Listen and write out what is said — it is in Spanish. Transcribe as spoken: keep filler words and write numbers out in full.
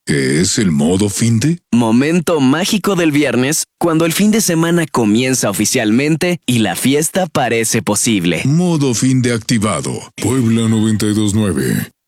¿Qué es el modo finde? Momento mágico del viernes, cuando el fin de semana comienza oficialmente y la fiesta parece posible. Modo finde activado. Puebla noventa y dos nueve.